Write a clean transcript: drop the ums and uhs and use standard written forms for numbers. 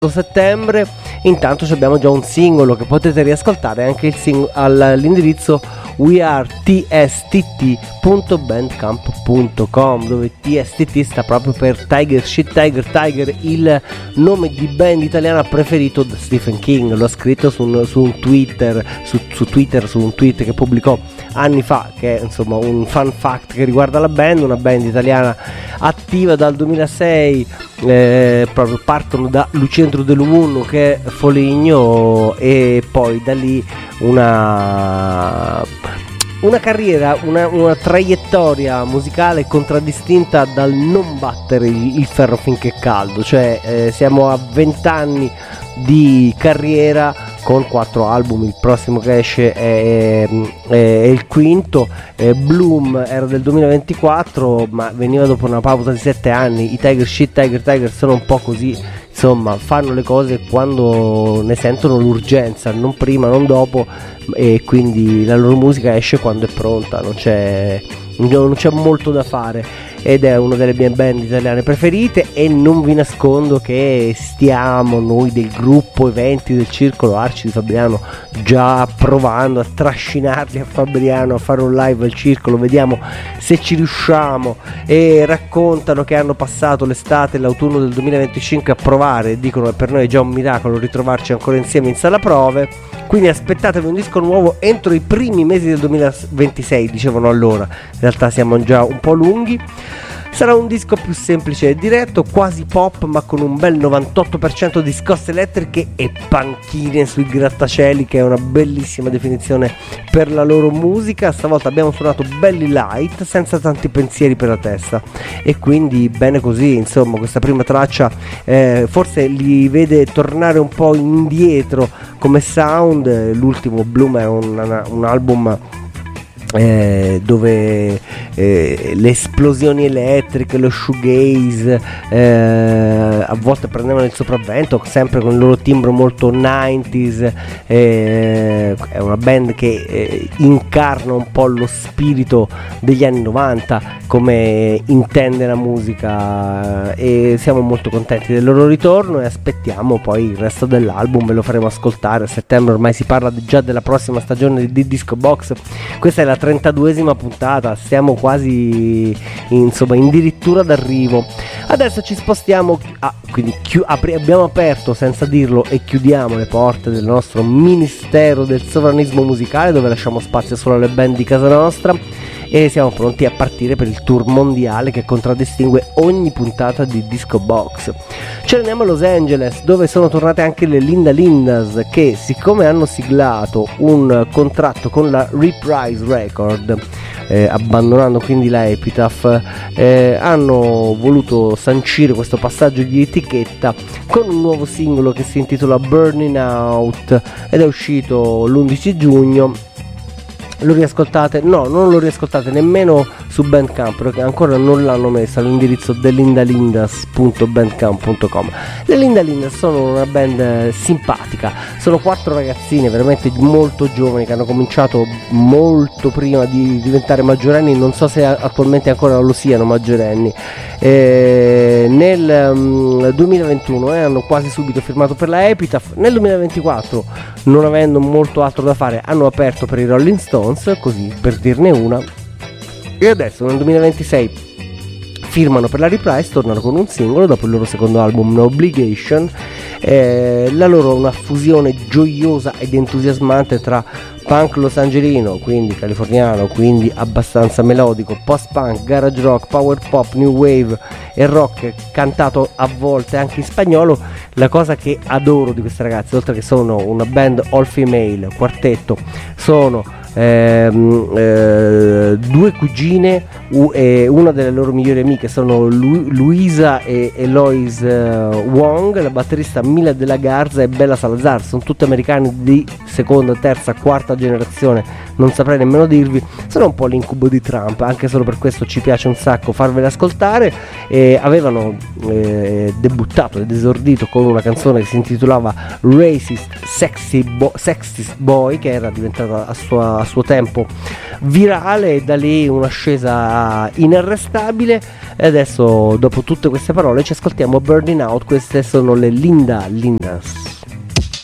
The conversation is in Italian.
settembre. Intanto abbiamo già che potete riascoltare anche all'indirizzo weartst.bandcamp.com, dove TSTT sta proprio per Tiger Shit Tiger, il nome di band italiana preferito da Stephen King. L'ho scritto su un Twitter, su un tweet che pubblicò anni fa, che è insomma un fun fact che riguarda la band, una band italiana attiva dal 2006. Proprio partono da Lucentro dell'Umunno, che è Foligno, e poi da lì una carriera, una traiettoria musicale contraddistinta dal non battere il ferro finché è caldo, cioè siamo a 20 anni di carriera con 4 album. Il prossimo che esce è il quinto. Bloom era del 2024, ma veniva dopo una pausa di 7 anni. I Tiger Shit Tiger sono un po' così, insomma, fanno le cose quando ne sentono l'urgenza, non prima, non dopo, e quindi la loro musica esce quando è pronta, non c'è molto da fare, ed è una delle mie band italiane preferite. E non vi nascondo che stiamo noi del gruppo eventi del Circolo Arci di Fabriano già provando a trascinarli a Fabriano a fare un live al Circolo, vediamo se ci riusciamo. E raccontano che hanno passato l'estate e l'autunno del 2025 a provare, dicono che per noi è già un miracolo ritrovarci ancora insieme in sala prove, quindi aspettatevi un disco nuovo entro i primi mesi del 2026, dicevano allora. In realtà siamo già un po' lunghi. Sarà un disco più semplice e diretto, quasi pop, ma con un bel 98% di scosse elettriche e panchine sui grattacieli, che è una bellissima definizione per la loro musica. Stavolta abbiamo suonato belli light, senza tanti pensieri per la testa, e quindi bene così. Insomma, questa prima traccia forse li vede tornare un po' indietro come sound. L'ultimo Bloom è un album dove le esplosioni elettriche, lo shoegaze a volte prendevano il sopravvento, sempre con il loro timbro molto 90s. È una band che incarna un po' lo spirito degli anni 90 come intende la musica, e siamo molto contenti del loro ritorno e aspettiamo poi il resto dell'album. Ve lo faremo ascoltare a settembre, ormai si parla già della prossima stagione di Disco Box. Questa è la 32esima puntata, siamo quasi addirittura d'arrivo. Adesso ci spostiamo, quindi abbiamo aperto senza dirlo e chiudiamo le porte del nostro Ministero del Sovranismo Musicale, dove lasciamo spazio solo alle band di casa nostra, e siamo pronti a partire per il tour mondiale che contraddistingue ogni puntata di Disco Box. Ce ne andiamo a Los Angeles, dove sono tornate anche le Linda Lindas, che siccome hanno siglato un contratto con la Reprise Record, abbandonando quindi la Epitaph, hanno voluto sancire questo passaggio di etichetta con un nuovo singolo che si intitola Burning Out ed è uscito l'11 giugno. Lo riascoltate? No, non lo riascoltate nemmeno su Bandcamp, perché ancora non l'hanno messa all'indirizzo delindalindas.bandcamp.com. Le Linda Lindas sono una band simpatica, sono 4 ragazzine veramente molto giovani che hanno cominciato molto prima di diventare maggiorenni. Non so se attualmente ancora lo siano maggiorenni. Nel 2021 hanno quasi subito firmato per la Epitaph. Nel 2024, non avendo molto altro da fare, hanno aperto per i Rolling Stones, così per dirne una, e adesso nel 2026 firmano per la Reprise, tornano con un singolo dopo il loro secondo album No Obligation. La loro è una fusione gioiosa ed entusiasmante tra punk losangelino, quindi californiano, quindi abbastanza melodico, post-punk, garage rock, power pop, new wave e rock cantato a volte anche in spagnolo. La cosa che adoro di queste ragazze, oltre che sono una band all female, quartetto, sono 2 cugine e una delle loro migliori amiche sono Luisa e Eloise Wong, la batterista Mila de la Garza e Bella Salazar. Sono tutte americane di seconda, terza, quarta generazione, non saprei nemmeno dirvi, sono un po' l'incubo di Trump, anche solo per questo ci piace un sacco farvele ascoltare. Avevano debuttato ed esordito con una canzone che si intitolava Racist Sexist Boy, che era diventata a suo tempo virale, e da lì un'ascesa inarrestabile. E adesso, dopo tutte queste parole, ci ascoltiamo Burning Out. Queste sono le Lindas.